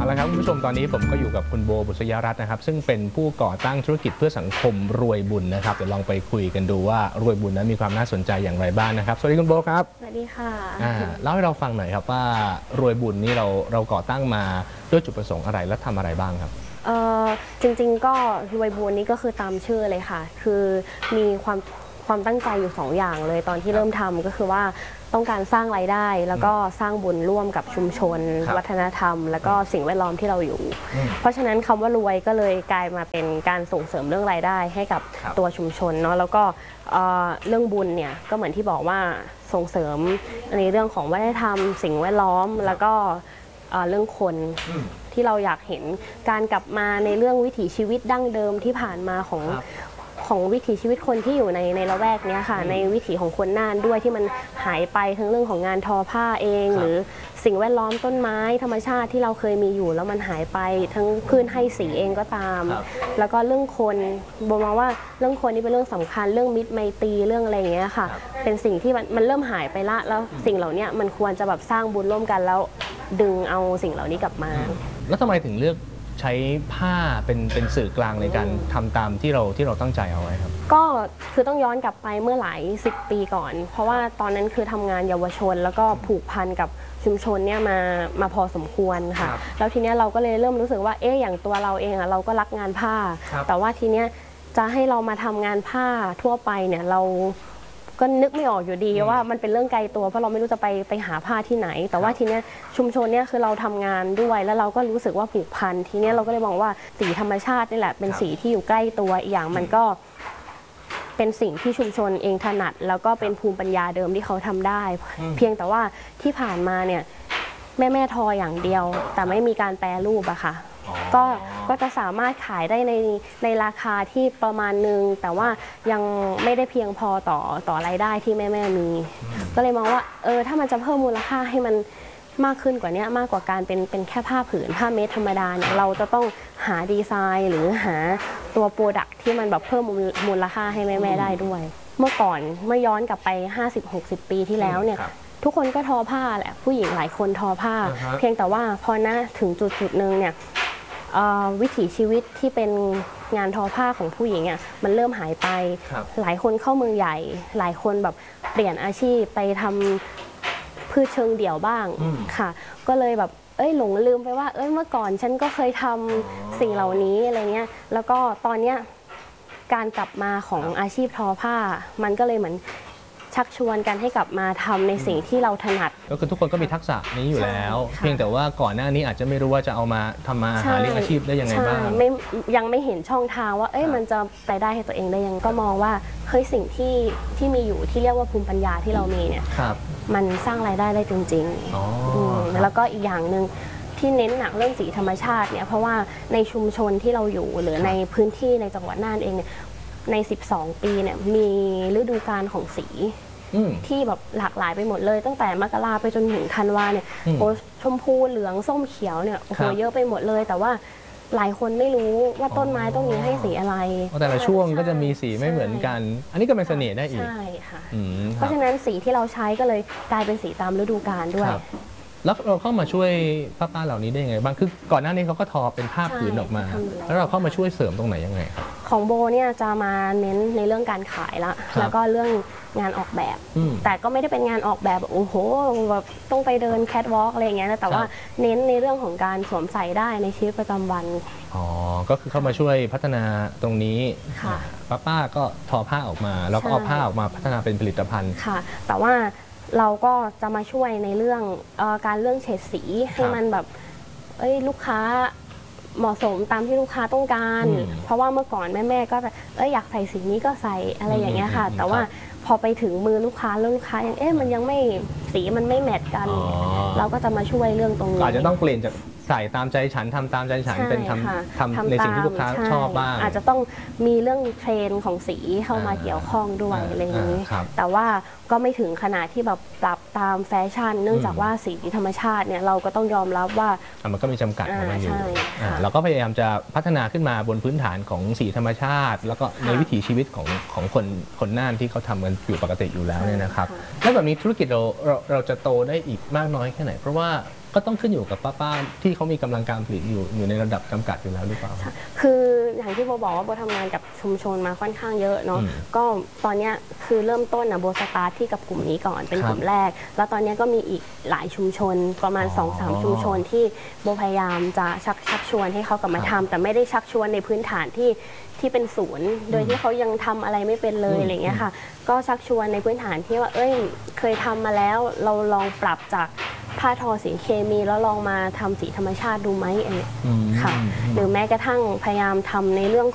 เอาละครับคุณผู้ชมตอนนี้ผมก็อยู่กับคุณโบบุษยรัตน์นะครับซึ่งเป็นผู้ก่อตั้งธุรกิจเพื่อสังคมรวยบุญนะครับเดี๋ยวลองไปคุยกันดูว่ารวยบุญนั้นมีความน่าสนใจอย่างไรบ้างนะครับสวัสดีคุณโบครับสวัสดีค่ะเล่าให้เราฟังหน่อยครับว่ารวยบุญนี้เราก่อตั้งมาด้วยจุดประสงค์อะไรและทำอะไรบ้างครับจริงๆก็รวยบุญนี้ก็คือตามชื่อเลยค่ะคือมีความตั้งใจอยู่2 อย่างเลยตอนที่เริ่มทำก็คือว่าต้องการสร้างรายได้แล้วก็สร้างบุญร่วมกับชุมชนวัฒนธรรมแล้วก็สิ่งแวดล้อมที่เราอยู่เพราะฉะนั้นคำว่ารวยก็เลยกลายมาเป็นการส่งเสริมเรื่องรายได้ให้กับตัวชุมชนเนาะแล้วก็เรื่องบุญเนี่ยก็เหมือนที่บอกว่าส่งเสริมในเรื่องของวัฒนธรรมสิ่งแวดล้อมแล้วก็เรื่องคนที่เราอยากเห็นการกลับมาในเรื่องวิถีชีวิตดั้งเดิมที่ผ่านมาของวิถีชีวิตคนที่อยู่ในละแวกนี้ค่ะในวิถีของคนน่านด้วยที่มันหายไปทั้งเรื่องของงานทอผ้าเองหรือสิ่งแวดล้อมต้นไม้ธรรมชาติที่เราเคยมีอยู่แล้วมันหายไปทั้งพื้นให้สีเองก็ตามแล้วก็เรื่องคนบอกมาว่าเรื่องคนนี่เป็นเรื่องสำคัญเรื่องมิตรไมตรีเรื่องอะไรอย่างเงี้ยค่ะเป็นสิ่งที่มันเริ่มหายไปละแล้วสิ่งเหล่านี้มันควรจะแบบสร้างบุญร่วมกันแล้วดึงเอาสิ่งเหล่านี้กลับมาแล้วทำไมถึงเลือกใช้ผ้าเป็นสื่อกลางในการทำตามที่เราตั้งใจเอาไว้ครับก็คือต้องย้อนกลับไปเมื่อหลาย10 ปีก่อนเพราะว่าตอนนั้นคือทำงานเยาวชนแล้วก็ผูกพันกับชุมชนเนี่ยมาพอสมควรค่ะแล้วทีเนี้ยเราก็เลยเริ่มรู้สึกว่าอย่างตัวเราเองเราก็รักงานผ้าแต่ว่าทีเนี้ยจะให้เรามาทำงานผ้าทั่วไปเนี่ยเราก็นึกไม่ออกอยู่ดีว่ามันเป็นเรื่องไกลตัวเพราะเราไม่รู้จะไปหาผ้าที่ไหนแต่ว่าทีเนี้ยชุมชนเนี่ยคือเราทำงานด้วยแล้วเราก็รู้สึกว่าผูกพันทีเนี้ยเราก็เลยมองว่าสีธรรมชาตินี่แหละเป็นสีที่อยู่ใกล้ตัวอีกอย่างมันก็เป็นสิ่งที่ชุมชนเองถนัดแล้วก็เป็นภูมิปัญญาเดิมที่เขาทำได้เพียงแต่ว่าที่ผ่านมาเนี่ยแม่ทออย่างเดียวแต่ไม่มีการแปรรูปอะค่ะก็จะสามารถขายได้ในราคาที่ประมาณนึงแต่ว่ายังไม่ได้เพียงพอต่อรายได้ที่แม่มีก็เลยมองว่าถ้ามันจะเพิ่มมูลค่าให้มันมากขึ้นกว่านี้มากกว่าการเป็นแค่ผ้าผืนผ้าเมตรธรรมดาเนี่ยเราจะต้องหาดีไซน์หรือหาตัวโปรดักต์ที่มันแบบเพิ่มมูลค่าให้แม่ได้ด้วยเมื่อก่อนเมื่อย้อนกลับไป 50-60 ปีที่แล้วเนี่ยทุกคนก็ทอผ้าแหละผู้หญิงหลายคนทอผ้าเพียงแต่ว่าพอนะถึงจุดหนึ่งเนี่ยวิถีชีวิตที่เป็นงานทอผ้าของผู้หญิงอ่ะมันเริ่มหายไปหลายคนเข้าเมืองใหญ่หลายคนแบบเปลี่ยนอาชีพไปทำพืชเชิงเดี่ยวบ้างค่ะก็เลยแบบหลงลืมไปว่าเมื่อก่อนฉันก็เคยทำสิ่งเหล่านี้อะไรเงี้ยแล้วก็ตอนเนี้ยการกลับมาของอาชีพทอผ้ามันก็เลยเหมือนชักชวนกันให้กลับมาทำในสิ่งที่เราถนัดก็คือทุกคนก็มีทักษะนี้อยู่แล้วเพียงแต่ว่าก่อนหน้านี้อาจจะไม่รู้ว่าจะเอามาทำมาหาเลี้ยงอาชีพได้ยังไงบ้างยังไม่เห็นช่องทางว่ามันจะไปได้ให้ตัวเองได้ยังก็มองว่าเฮ้ยสิ่งที่มีอยู่ที่เรียกว่าภูมิปัญญาที่เรามีเนี่ยมันสร้างรายได้ได้จริงๆแล้วก็อีกอย่างหนึ่งที่เน้นหนักเรื่องสีธรรมชาติเนี่ยเพราะว่าในชุมชนที่เราอยู่หรือในพื้นที่ในจังหวัดน่านเองเนี่ยใน12 ปีเนี่ยมีฤดูกาลของสีที่แบบหลากหลายไปหมดเลยตั้งแต่มกราไปจนถึงธันวาเนี่ยชมพูเหลืองส้มเขียวเนี่ยโอ้โหเยอะไปหมดเลยแต่ว่าหลายคนไม่รู้ว่าต้นไม้ต้นนี้ให้สีอะไรแต่ละช่วงก็จะมีสีไม่เหมือนกันอันนี้ก็เป็นเสน่ห์ได้อีกใช่ค่ะเพราะฉะนั้นสีที่เราใช้ก็เลยกลายเป็นสีตามฤดูกาลด้วยแล้วเราเข้ามาช่วยป้าเหล่านี้ได้ยังไงบ้างคือก่อนหน้านี้เขาก็ทอเป็นผ้าผืนออกมาแล้วเราเข้ามาช่วยเสริมตรงไหนยังไงครับของโบเนี่ยจะมาเน้นในเรื่องการขายละแล้วก็เรื่องงานออกแบบแต่ก็ไม่ได้เป็นงานออกแบบโอ้โหแบบต้องไปเดินแคทวอล์กอะไรอย่างเงี้ยแต่ว่าเน้นในเรื่องของการสวมใส่ได้ในชีวิตประจำวันก็คือเข้ามาช่วยพัฒนาตรงนี้ป้าก็ทอผ้าออกมาแล้วก็เอาผ้าออกมาพัฒนาเป็นผลิตภัณฑ์ค่ะแต่ว่าเราก็จะมาช่วยในเรื่องการเรื่องเฉดสีให้มันแบบลูกค้าเหมาะสมตามที่ลูกค้าต้องการเพราะว่าเมื่อก่อนแม่ก็จะอยากใส่สีนี้ก็ใส่อะไรอย่างเงี้ยค่ะแต่ว่าพอไปถึงมือลูกค้าแล้วลูกค้ายังมันยังไม่สีมันไม่แมทกันเราก็จะมาช่วยเรื่องตรงนี้อาจจะต้องเปลี่ยนจากใส่ตามใจฉันทำตามใจฉันเป็นทำในสิ่งที่ลูกค้าชอบบ้างอาจจะต้องมีเรื่องเทรนด์ของสีเข้ามาเกี่ยวข้องด้วยอะไรอย่างนี้แต่ว่าก็ไม่ถึงขนาดที่แบบปรับตามแฟชั่นเนื่องจากว่าสีธรรมชาติเนี่ยเราก็ต้องยอมรับว่ามันก็มีจำกัดของมันอยู่เราก็พยายามจะพัฒนาขึ้นมาบนพื้นฐานของสีธรรมชาติแล้วก็ในวิถีชีวิตของคนน่านที่เขาทำกันอยู่ปกติอยู่แล้วเนี่ยนะครับแล้วแบบนี้ธุรกิจเราจะโตได้อีกมากน้อยแค่ไหนเพราะว่าก็ต้องขึ้นอยู่กับป้าๆที่เขามีกำลังการผลิตอยู่ในระดับจำกัดอยู่แล้วหรือเปล่าคืออย่างที่โบบอกว่าโบทำงานกับชุมชนมาค่อนข้างเยอะเนาะก็ตอนเนี้ยคือเริ่มต้นนะโบสตาร์ทที่กับกลุ่มนี้ก่อนเป็นกลุ่มแรกแล้วตอนนี้ก็มีอีกหลายชุมชนประมาณ 2-3 ชุมชนที่โบพยายามจะชักชวนให้เขากลับมาทำแต่ไม่ได้ชักชวนในพื้นฐานที่เป็นศูนย์โดยที่เขายังทำอะไรไม่เป็นเลยอะไรเงี้ยค่ะก็ชักชวนในพื้นฐานที่ว่าเคยทำมาแล้วเราลองปรับจากผ้าทอสีเคมีแล้วลองมาทำสีธรรมชาติดูไหมค่ะหรือแม้กระทั่งพยายามทำในเรื่อง